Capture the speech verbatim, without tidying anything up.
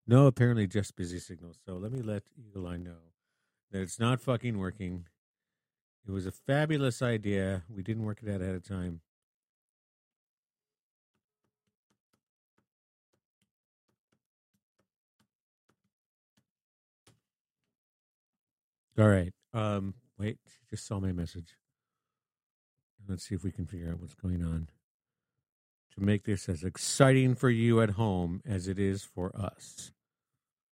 No, apparently just busy signals. So let me let Eagle Eye know that it's not fucking working. It was a fabulous idea. We didn't work it out ahead of time. All right. Um, wait, she just saw my message. Let's see if we can figure out what's going on to make this as exciting for you at home as it is for us.